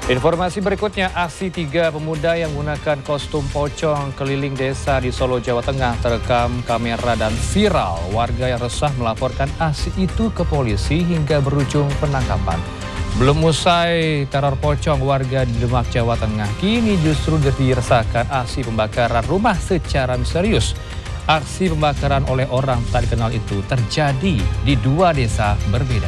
Informasi berikutnya, aksi 3 pemuda yang menggunakan kostum pocong keliling desa di Solo, Jawa Tengah terekam kamera dan viral. Warga yang resah melaporkan aksi itu ke polisi hingga berujung penangkapan. Belum usai teror pocong warga di Demak, Jawa Tengah, kini justru diresahkan aksi pembakaran rumah secara misterius. Aksi pembakaran oleh orang tak dikenal itu terjadi di 2 desa berbeda.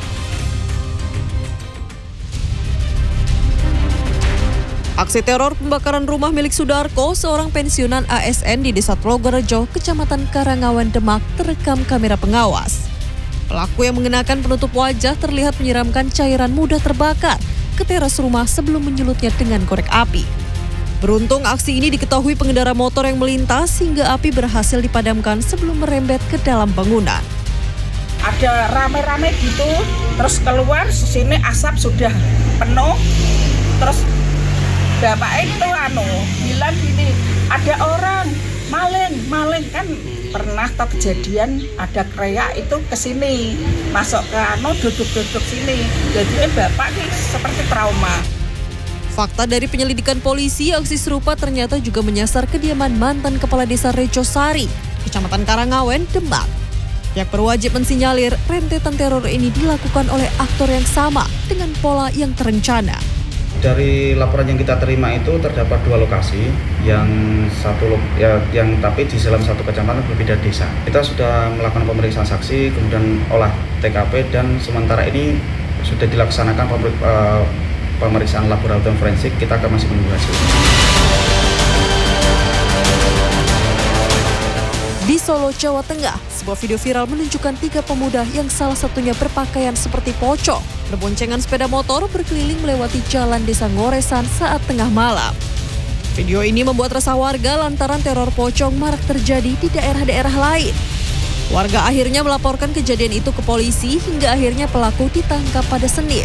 Aksi teror pembakaran rumah milik Sudarko, seorang pensiunan ASN di Desa Tlogorejo, Kecamatan Karangawan, Demak, terekam kamera pengawas. Pelaku yang mengenakan penutup wajah terlihat menyiramkan cairan mudah terbakar ke teras rumah sebelum menyulutnya dengan korek api. Beruntung aksi ini diketahui pengendara motor yang melintas hingga api berhasil dipadamkan sebelum merembet ke dalam bangunan. Ada rame-rame gitu, terus keluar sini asap sudah penuh, terus bapak itu bilang gini, ada orang maling kan pernah kejadian ada kreak itu ke sini masuk ke duduk sini, jadinya bapak ini seperti trauma. Fakta dari penyelidikan polisi, aksi serupa ternyata juga menyasar kediaman mantan Kepala Desa Rejosari, Kecamatan Karangawen, Demak. Pihak berwajib mensinyalir rentetan teror ini dilakukan oleh aktor yang sama dengan pola yang terencana. Dari laporan yang kita terima itu terdapat 2 lokasi, yang tapi di dalam satu kecamatan berbeda desa. Kita sudah melakukan pemeriksaan saksi, kemudian olah TKP, dan sementara ini sudah dilaksanakan pemeriksaan laboratorium forensik. Kita akan masih menunggu hasil. Di Solo, Jawa Tengah, sebuah video viral menunjukkan 3 pemuda yang salah satunya berpakaian seperti pocong, berboncengan sepeda motor berkeliling melewati jalan Desa Ngoresan saat tengah malam. Video ini membuat resah warga lantaran teror pocong marak terjadi di daerah-daerah lain. Warga akhirnya melaporkan kejadian itu ke polisi hingga akhirnya pelaku ditangkap pada Senin.